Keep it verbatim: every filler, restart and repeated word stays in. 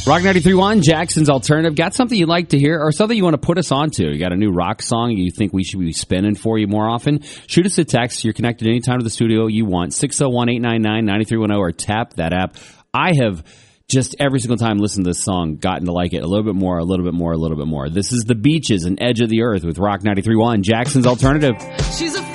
Rock ninety-three point one, Jackson's Alternative. Got something you'd like to hear or something you want to put us on to? You got a new rock song you think we should be spinning for you more often? Shoot us a text. You're connected anytime to the studio you want. six oh one, eight nine nine, nine three one oh or tap that app. I have just every single time listened to this song gotten to like it a little bit more, a little bit more, a little bit more. This is The Beaches and Edge of the Earth with Rock ninety-three point one, Jackson's Alternative. She's a